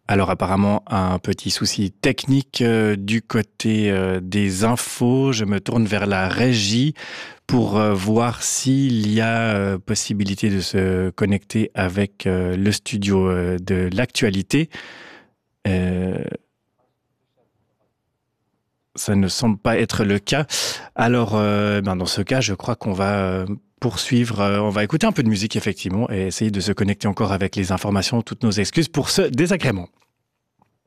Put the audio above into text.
Alors apparemment, un petit souci technique du côté des infos. Je me tourne vers la régie pour voir s'il y a possibilité de se connecter avec le studio de l'actualité. Euh, Ça ne semble pas être le cas. Alors, dans ce cas, je crois qu'on va poursuivre. On va écouter un peu de musique, effectivement, et essayer de se connecter encore avec les informations. Toutes nos excuses pour ce désagrément.